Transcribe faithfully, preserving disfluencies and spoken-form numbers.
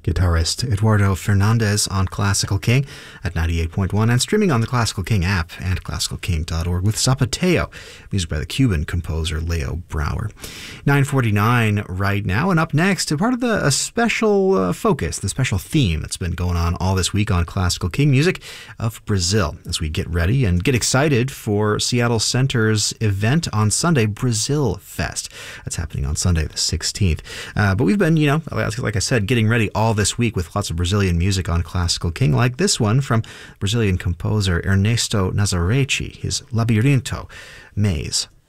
Guitarist Eduardo Fernandez on Classical King at ninety-eight point one and streaming on the Classical King app and classical king dot org with Zapateo, music by the Cuban composer Leo Brouwer. nine forty-nine right now, and up next, a part of the a special uh, focus, the special theme that's been going on all this week on Classical King music of Brazil, as we get ready and get excited for Seattle Center's event on Sunday, Brazil Fest. That's happening on Sunday the sixteenth. Uh, but we've been, you know, like I said, getting ready all this week with lots of Brazilian music on Classical King, like this one from Brazilian composer Ernesto Nazarete, his Labirinto, Maze.